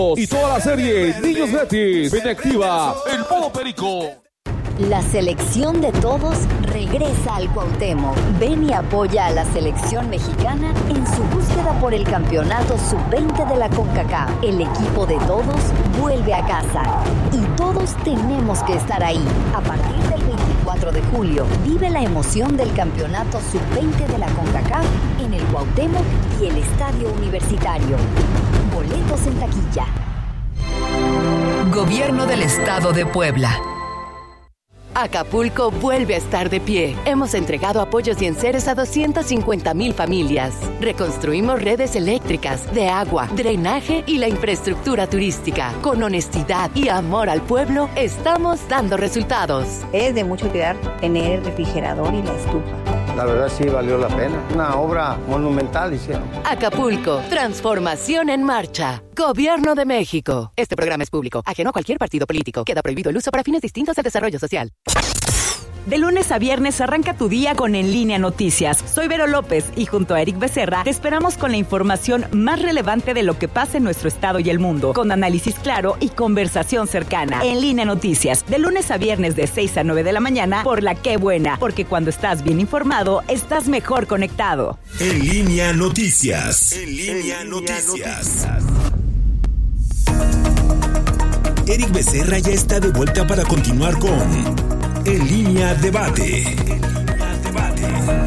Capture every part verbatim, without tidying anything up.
Y toda la serie Niños Gratis. Ven, activa el modo Perico. La selección de todos regresa al Cuauhtémoc. Ven y apoya a la selección mexicana en su búsqueda por el campeonato sub veinte de la CONCACAF. El equipo de todos vuelve a casa y todos tenemos que estar ahí. A partir del veinticuatro de julio, vive la emoción del campeonato sub veinte de la CONCACAF en el Cuauhtémoc y el Estadio Universitario. Boletos en taquilla. Gobierno del Estado de Puebla. Acapulco vuelve a estar de pie. Hemos entregado apoyos y enseres a doscientas cincuenta mil familias. Reconstruimos redes eléctricas, de agua, drenaje y la infraestructura turística. Con honestidad y amor al pueblo, estamos dando resultados. Es de mucha utilidad tener el refrigerador y la estufa. La verdad sí valió la pena. Una obra monumental hicieron. Acapulco, transformación en marcha. Gobierno de México. Este programa es público, ajeno a cualquier partido político. Queda prohibido el uso para fines distintos al desarrollo social. De lunes a viernes arranca tu día con En Línea Noticias. Soy Vero López y junto a Eric Becerra te esperamos con la información más relevante de lo que pasa en nuestro estado y el mundo, con análisis claro y conversación cercana. En Línea Noticias, de lunes a viernes de seis a nueve de la mañana por la Qué Buena, porque cuando estás bien informado, estás mejor conectado. En Línea Noticias. En Línea Noticias. Eric Becerra ya está de vuelta para continuar con En Línea Debate. En Línea Debate.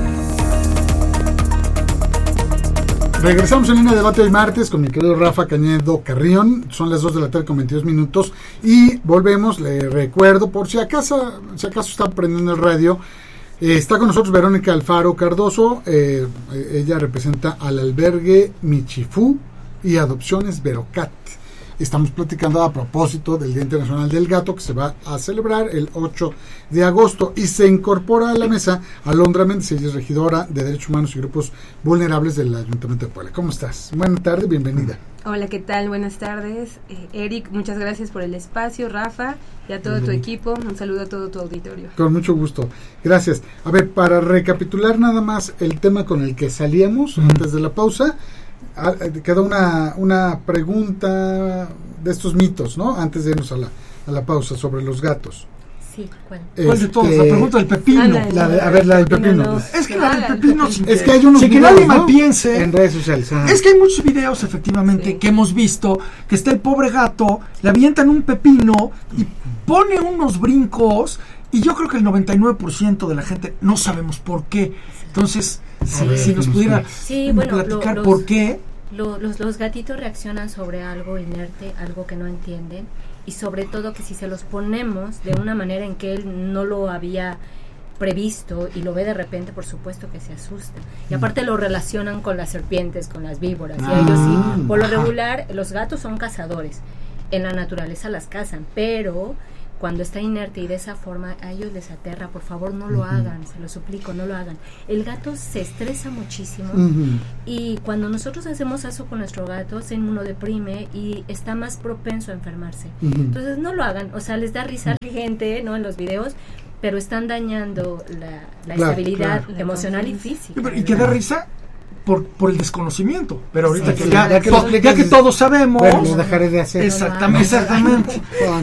Regresamos en Línea Debate hoy martes con mi querido Rafa Cañedo Carrión. Son las dos de la tarde con veintidós minutos y volvemos. Le recuerdo, por si acaso, si acaso está prendiendo el radio, eh, está con nosotros Verónica Alfaro Cardoso. Eh, ella representa al albergue Michifú y Adopciones Verocat. Estamos platicando a propósito del Día Internacional del Gato, que se va a celebrar el ocho de agosto, y se incorpora a la mesa Alondra Méndez, ella es regidora de Derechos Humanos y Grupos Vulnerables del Ayuntamiento de Puebla. ¿Cómo estás? Buenas tardes, bienvenida. Hola, ¿qué tal? Buenas tardes. Eh, Eric, muchas gracias por el espacio, Rafa, y a todo tu equipo. Un saludo a todo tu auditorio. Con mucho gusto. Gracias. A ver, para recapitular nada más el tema con el que salíamos uh-huh. antes de la pausa, Ah, quedó una, una pregunta de estos mitos, ¿no? Antes de irnos a la, a la pausa sobre los gatos. Sí, ¿cuál? Este, ¿Cuál de todos? La pregunta del pepino. Ah, la, la de, a ver, la del pepino. No, es que la del pepino, sin es que, que hay unos sin que videos, nadie ¿no? mal piense. En redes sociales. Ah. Es que hay muchos videos, efectivamente, sí. que hemos visto, que está el pobre gato, le avientan un pepino y pone unos brincos, y yo creo que el noventa y nueve por ciento de la gente no sabemos por qué. Entonces, sí, ver, si nos pudiera sí, bueno, platicar lo, los, por qué. Lo, los, los gatitos reaccionan sobre algo inerte, algo que no entienden, y sobre todo que si se los ponemos de una manera en que él no lo había previsto y lo ve de repente, por supuesto que se asusta. Y aparte lo relacionan con las serpientes, con las víboras, ah, y ellos sí, por lo regular, los gatos son cazadores, en la naturaleza las cazan, pero cuando está inerte y de esa forma a ellos les aterra. Por favor, no lo uh-huh. hagan, se lo suplico, no lo hagan. El gato se estresa muchísimo uh-huh. y cuando nosotros hacemos eso con nuestro gato, se inmunodeprime y está más propenso a enfermarse. Uh-huh. Entonces no lo hagan, o sea, les da risa a la gente, ¿no? En los videos, pero están dañando la, la claro, estabilidad claro. emocional y física. Y, y que da risa por por el desconocimiento, pero ahorita sí, que, sí, ya, ya, que, to, ya que todos sabemos, bueno, lo dejaré de hacer. Exactamente, exactamente.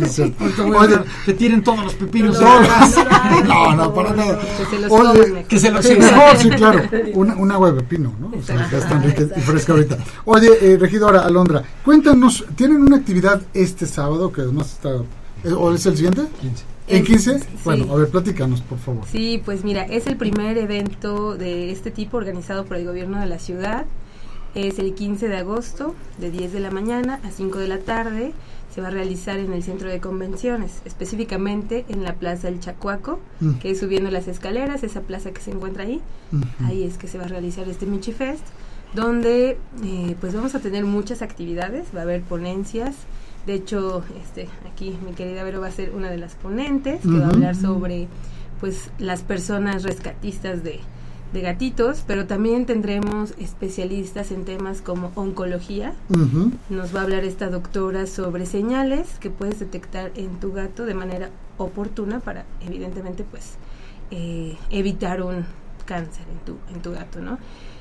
Oye, que tiren todos los pepinos. No, no, no, para nada. Que se los Oye, tomen. Que se los sí, no, sí, claro. Una, un agua de pepino, ¿no? O sea, ya está rica y fresca ahorita. Oye, eh, regidora Alondra, cuéntanos, ¿tienen una actividad este sábado que además está, o es el siguiente? quince. ¿En quince? Sí. Bueno, a ver, platícanos, por favor. Sí, pues mira, es el primer evento de este tipo organizado por el gobierno de la ciudad. Es el quince de agosto, de diez de la mañana a cinco de la tarde. Se va a realizar en el centro de convenciones, específicamente en la Plaza del Chacuaco, uh-huh. que es subiendo las escaleras, esa plaza que se encuentra ahí. Uh-huh. Ahí es que se va a realizar este Michi Fest, donde eh, pues vamos a tener muchas actividades, va a haber ponencias. De hecho, este, aquí mi querida Vero va a ser una de las ponentes, que uh-huh. va a hablar sobre pues las personas rescatistas de, de gatitos, pero también tendremos especialistas en temas como oncología. Uh-huh. Nos va a hablar esta doctora sobre señales que puedes detectar en tu gato de manera oportuna para, evidentemente, pues eh, evitar un cáncer en tu, en tu gato, ¿no?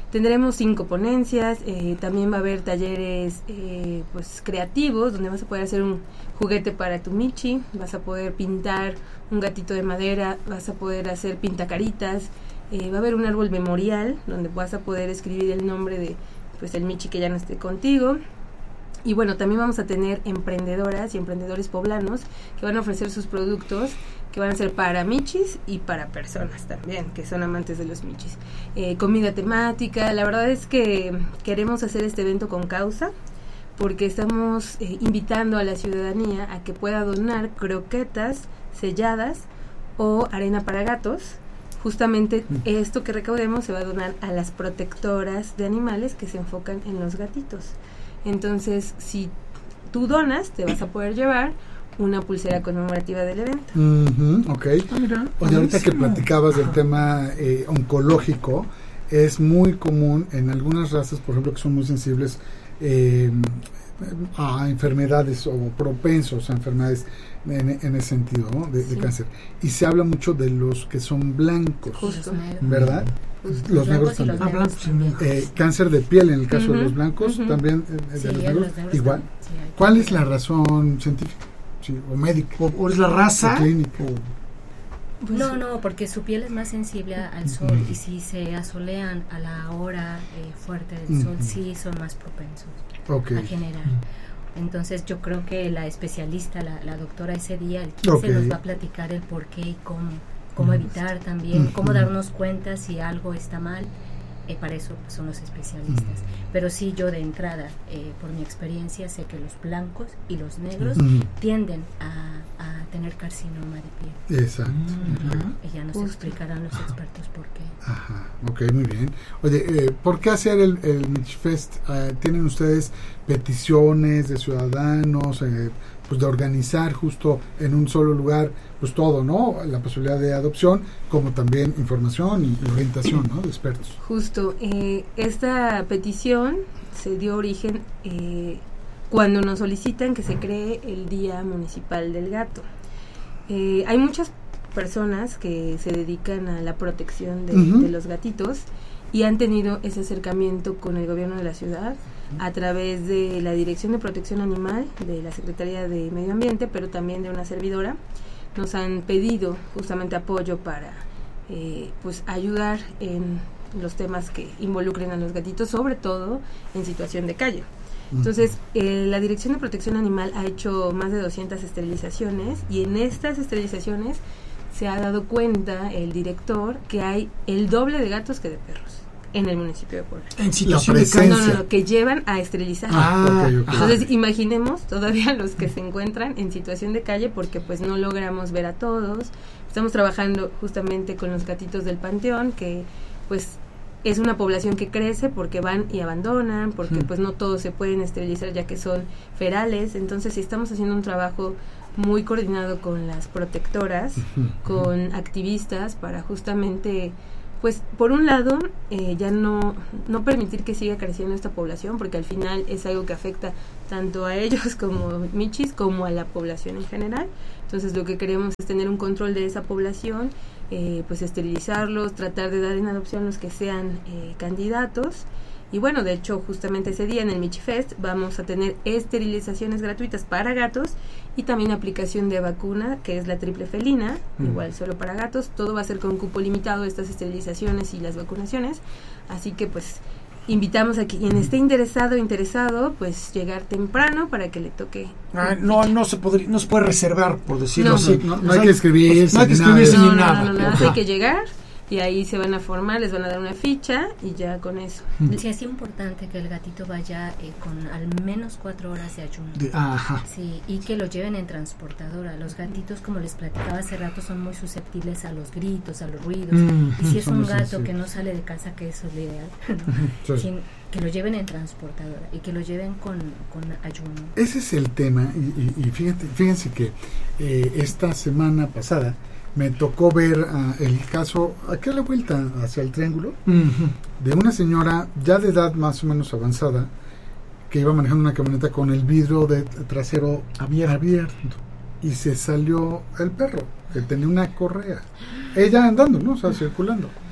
Tendremos cinco ponencias, eh, también va a haber talleres eh, pues creativos, donde vas a poder hacer un juguete para tu Michi, vas a poder pintar un gatito de madera, vas a poder hacer pintacaritas, eh, va a haber un árbol memorial, donde vas a poder escribir el nombre de pues el Michi que ya no esté contigo. Y bueno, también vamos a tener emprendedoras y emprendedores poblanos que van a ofrecer sus productos, que van a ser para michis y para personas también, que son amantes de los michis. Eh, comida temática, la verdad es que queremos hacer este evento con causa, porque estamos eh, invitando a la ciudadanía a que pueda donar croquetas selladas o arena para gatos. Justamente esto que recaudemos se va a donar a las protectoras de animales que se enfocan en los gatitos. Entonces, si tú donas, te vas a poder llevar una pulsera conmemorativa del evento. Uh-huh, ok. Ah, mira, Oye, ahorita que platicabas del tema eh, oncológico, es muy común en algunas razas, por ejemplo, que son muy sensibles eh, a enfermedades o propensos a enfermedades en, en ese sentido, ¿no? de, sí. de cáncer. Y se habla mucho de los que son blancos, justo, ¿verdad? Justo. Los, los negros también. también. Los negros eh, cáncer de piel en el caso uh-huh, de los blancos, uh-huh. también eh, sí, de los negros, negros, negros igual. Sí, ¿Cuál es la razón científica? Sí, o médica. O, o es la raza. O clínica. Pues no, no, porque su piel es más sensible al sol uh-huh. y si se asolean a la hora eh, fuerte del uh-huh. sol, sí son más propensos okay. a generar. Entonces yo creo que la especialista, la, la doctora ese día, el quince, okay. nos va a platicar el por qué y cómo, cómo evitar también, uh-huh. cómo darnos cuenta si algo está mal. Eh, para eso pues, son los especialistas. Uh-huh. Pero sí, yo de entrada, eh, por mi experiencia, sé que los blancos y los negros uh-huh. tienden a, a tener carcinoma de piel. Exacto. Uh-huh. Y ya nos Justo. explicarán los expertos por qué. Ajá, ok, muy bien. Oye, eh, ¿por qué hacer el, el Michifest? Uh, ¿Tienen ustedes peticiones de ciudadanos, eh, pues de organizar justo en un solo lugar, pues todo, ¿no? La posibilidad de adopción, como también información y orientación, ¿no? De expertos. Justo, eh, esta petición se dio origen eh, cuando nos solicitan que se cree el Día Municipal del Gato. Eh, hay muchas personas que se dedican a la protección de, uh-huh. de los gatitos y han tenido ese acercamiento con el gobierno de la ciudad a través de la Dirección de Protección Animal de la Secretaría de Medio Ambiente, pero también de una servidora. Nos han pedido justamente apoyo para eh, pues ayudar en los temas que involucren a los gatitos, sobre todo en situación de calle. Entonces, eh, la Dirección de Protección Animal ha hecho más de doscientas esterilizaciones y en estas esterilizaciones se ha dado cuenta el director que hay el doble de gatos que de perros en el municipio de Puebla. En situación de calle. No, no, no, que llevan a esterilizar. Ah, okay, okay. Entonces, imaginemos todavía los que se encuentran en situación de calle porque pues no logramos ver a todos. Estamos trabajando justamente con los gatitos del Panteón, que pues es una población que crece porque van y abandonan, porque hmm. pues no todos se pueden esterilizar ya que son ferales. Entonces, sí estamos haciendo un trabajo muy coordinado con las protectoras, uh-huh. con activistas para justamente, pues por un lado, eh, ya no, no permitir que siga creciendo esta población, porque al final es algo que afecta tanto a ellos como michis, como a la población en general. Entonces lo que queremos es tener un control de esa población, eh, pues esterilizarlos, tratar de dar en adopción los que sean eh, candidatos. Y bueno, de hecho, justamente ese día en el Michifest vamos a tener esterilizaciones gratuitas para gatos y también aplicación de vacuna, que es la triple felina, mm. igual solo para gatos. Todo va a ser con cupo limitado, estas esterilizaciones y las vacunaciones. Así que pues invitamos a quien esté interesado interesado, pues llegar temprano para que le toque. Ah, no, no se podría, no se puede reservar, por decirlo no, así. No, no, no hay que escribirse, no hay que escribirse ni ni nada. nada. No, no, no, no, okay. hay que llegar. Y ahí se van a formar, les van a dar una ficha y ya con eso. Sí, es importante que el gatito vaya eh, con al menos cuatro horas de ayuno. De, ajá. Sí, y que lo lleven en transportadora. Los gatitos, como les platicaba hace rato, son muy susceptibles a los gritos, a los ruidos. Mm, y si es un gato sensibles. que no sale de casa, que eso es lo ideal, ¿no? Sí. Que lo lleven en transportadora y que lo lleven con, con ayuno. Ese es el tema. Y, y, y fíjate, fíjense que eh, esta semana pasada me tocó ver uh, el caso, aquí a la vuelta hacia el Triángulo, uh-huh. de una señora ya de edad más o menos avanzada que iba manejando una camioneta con el vidrio de trasero abierto, abierto y se salió el perro, que tenía una correa, ella andando, ¿no? O sea, circulando.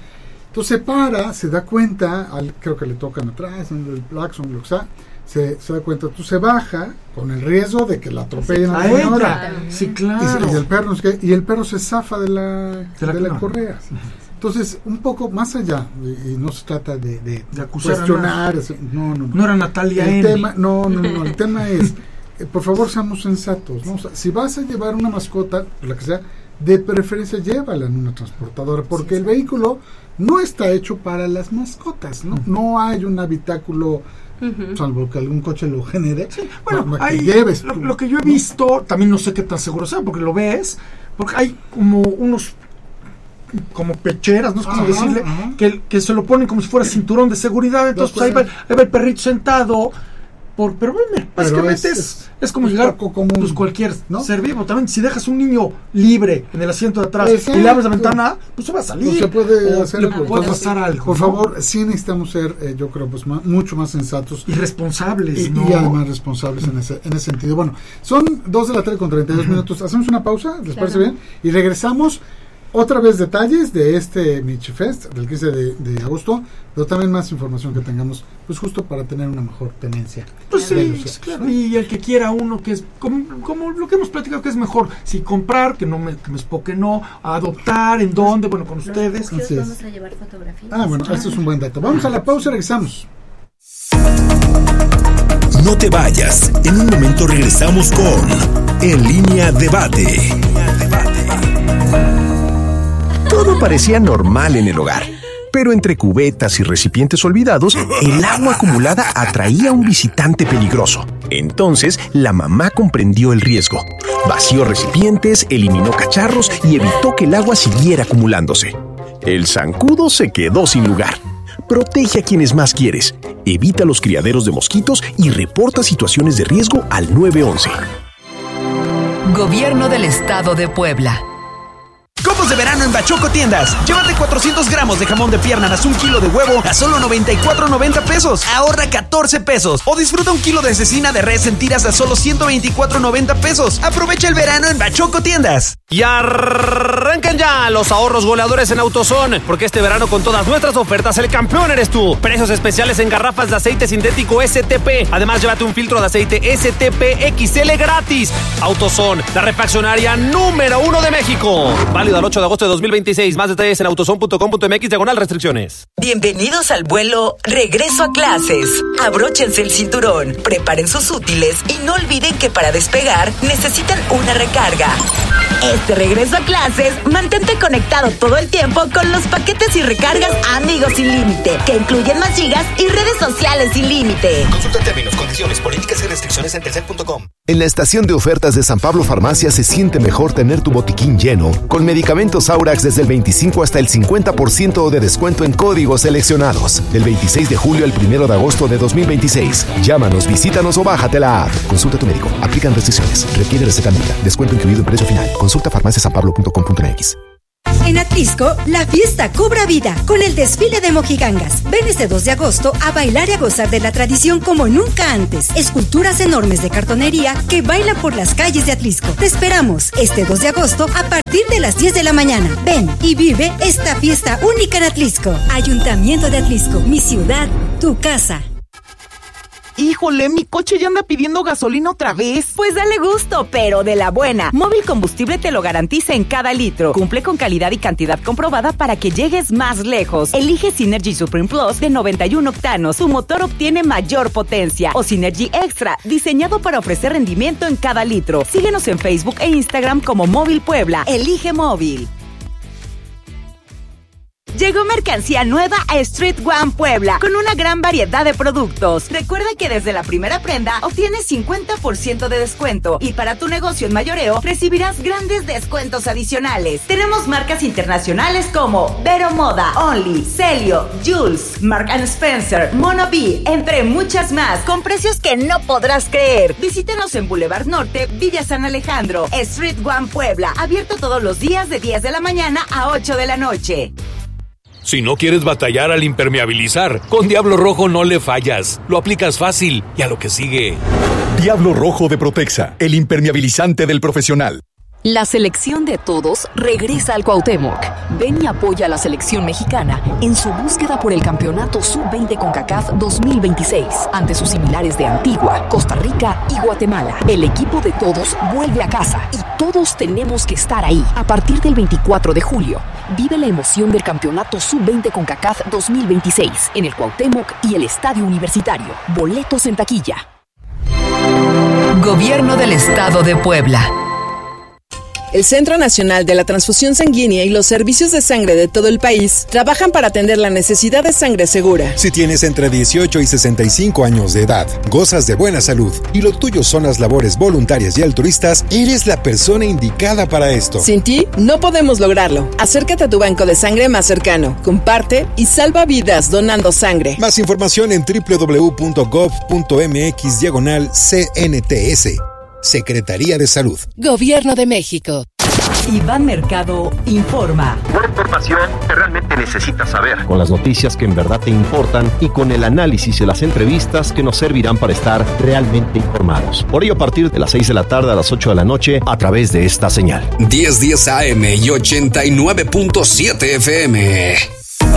Entonces se para, se da cuenta, al, creo que le tocan atrás, en el claxon, lo que sea, se, se da cuenta, tú se baja con el riesgo de que la atropellen a la hora. Sí, claro. Y, y, el perro, y el perro se zafa de la, de la, de la correa. Entonces, un poco más allá, y, y no se trata de, de, de cuestionar, no, no, no. No era Natalia el N. tema, no, no, no, el tema es, eh, por favor, seamos sensatos, ¿no? O sea, si vas a llevar una mascota, la que sea, de preferencia llévala en una transportadora, porque sí, el vehículo no está hecho para las mascotas, ¿no? Uh-huh. No hay un habitáculo, uh-huh, salvo que algún coche lo genere. Sí. Bueno, para, hay, que lleves lo, tú, lo que yo he ¿no? visto, también no sé qué tan seguro sea, porque lo ves, porque hay como unos como pecheras, no sé cómo decirle, ajá. Que, que se lo ponen como si fuera cinturón de seguridad, entonces pues, ahí, va, ahí va el perrito sentado. Por, pero bueno, básicamente es, es, es como llegar común, pues cualquier, ¿no? Ser vivo. También si dejas un niño libre en el asiento de atrás, exacto, y le abres la ventana, pues se va a salir. Pues se puede hacer algo. Puede pasar algo. Por ¿no? favor, sí necesitamos ser, eh, yo creo, pues más, mucho más sensatos. Y responsables, y, ¿no? Y además responsables en ese, en ese sentido. Bueno, son dos de la tarde con treinta y dos uh-huh. minutos. Hacemos una pausa, ¿les claro. parece bien? Y regresamos. Otra vez detalles de este Michi Fest del quince de, de agosto, pero también más información que tengamos, pues justo para tener una mejor tenencia. Pues sí, claro. ¿No? Y el que quiera uno que es, como, como lo que hemos platicado, que es mejor, si comprar, que no me, que me espoque no, adoptar, en dónde, bueno, con ustedes. Así es. Vamos a llevar fotografías. Ah, bueno, ah. esto es un buen dato. Vamos a la pausa y regresamos. No te vayas, en un momento regresamos con En Línea Debate. Todo parecía normal en el hogar, pero entre cubetas y recipientes olvidados, el agua acumulada atraía a un visitante peligroso. Entonces, la mamá comprendió el riesgo. Vació recipientes, eliminó cacharros y evitó que el agua siguiera acumulándose. El zancudo se quedó sin lugar. Protege a quienes más quieres, evita los criaderos de mosquitos y reporta situaciones de riesgo al nueve once. Gobierno del Estado de Puebla. Combos de verano en Bachoco Tiendas. Llévate cuatrocientos gramos de jamón de pierna más un kilo de huevo a solo noventa y cuatro noventa pesos. Ahorra catorce pesos. O disfruta un kilo de cecina de res en tiras a solo ciento veinticuatro noventa pesos. Aprovecha el verano en Bachoco Tiendas. Y arrancan ya los ahorros goleadores en AutoZone, porque este verano con todas nuestras ofertas el campeón eres tú. Precios especiales en garrafas de aceite sintético S T P. Además, llévate un filtro de aceite S T P X L gratis. AutoZone, la refaccionaria número uno de México. Válido al ocho de agosto de dos mil veintiséis. Más detalles en autozone punto com punto m x diagonal restricciones. Bienvenidos al vuelo Regreso a Clases. Abróchense el cinturón, preparen sus útiles y no olviden que para despegar necesitan una recarga. Este regreso a clases, mantente conectado todo el tiempo con los paquetes y recargas Amigos sin límite, que incluyen más gigas y redes sociales sin límite. Consulta términos, condiciones, políticas y restricciones en telcel punto com. En la estación de ofertas de San Pablo Farmacia se siente mejor tener tu botiquín lleno, con medicamentos Aurax desde el veinticinco hasta el cincuenta por ciento de descuento en códigos seleccionados. Del veintiséis de julio al primero de agosto de dos mil veintiséis. Llámanos, visítanos o bájate la app. Consulta a tu médico. Aplican restricciones. Requiere receta médica. Descuento incluido en precio final. Consulta farmacia san pablo punto com punto m x. En Atlisco, la fiesta cobra vida con el desfile de mojigangas. Ven este dos de agosto a bailar y a gozar de la tradición como nunca antes. Esculturas enormes de cartonería que bailan por las calles de Atlisco. Te esperamos este dos de agosto a partir de las diez de la mañana. Ven y vive esta fiesta única en Atlisco. Ayuntamiento de Atlisco, mi ciudad, tu casa. Híjole, mi coche ya anda pidiendo gasolina otra vez. Pues dale gusto, pero de la buena. Móvil Combustible te lo garantiza en cada litro. Cumple con calidad y cantidad comprobada para que llegues más lejos. Elige Synergy Supreme Plus de noventa y uno octanos. Su motor obtiene mayor potencia. O Synergy Extra, diseñado para ofrecer rendimiento en cada litro. Síguenos en Facebook e Instagram como Móvil Puebla. Elige Móvil. Llegó mercancía nueva a Street One Puebla con una gran variedad de productos. Recuerda que desde la primera prenda obtienes cincuenta por ciento de descuento y para tu negocio en mayoreo recibirás grandes descuentos adicionales. Tenemos marcas internacionales como Vero Moda, Only, Celio, Jules, Mark and Spencer, Mono B, entre muchas más, con precios que no podrás creer. Visítenos en Boulevard Norte, Villa San Alejandro. Street One Puebla, abierto todos los días de diez de la mañana a ocho de la noche. Si no quieres batallar al impermeabilizar, con Diablo Rojo no le fallas. Lo aplicas fácil y a lo que sigue. Diablo Rojo de Protexa, el impermeabilizante del profesional. La selección de todos regresa al Cuauhtémoc. Ven y apoya a la selección mexicana en su búsqueda por el campeonato sub veinte CONCACAF dos mil veintiséis ante sus similares de Antigua, Costa Rica y Guatemala. El equipo de todos vuelve a casa y todos tenemos que estar ahí. A partir del veinticuatro de julio, vive la emoción del campeonato sub veinte CONCACAF dos mil veintiséis en el Cuauhtémoc y el Estadio Universitario. Boletos en taquilla. Gobierno del Estado de Puebla. El Centro Nacional de la Transfusión Sanguínea y los servicios de sangre de todo el país trabajan para atender la necesidad de sangre segura. Si tienes entre dieciocho y sesenta y cinco años de edad, gozas de buena salud y lo tuyo son las labores voluntarias y altruistas, eres la persona indicada para esto. Sin ti, no podemos lograrlo. Acércate a tu banco de sangre más cercano, comparte y salva vidas donando sangre. Más información en doble u doble u doble u punto gov punto m x diagonal C N T S. Secretaría de Salud. Gobierno de México. Iván Mercado informa. Una información que realmente necesitas saber. Con las noticias que en verdad te importan y con el análisis y las entrevistas que nos servirán para estar realmente informados. Por ello, a partir de las seis de la tarde a las ocho de la noche, a través de esta señal. diez diez A M y ochenta y nueve punto siete F M.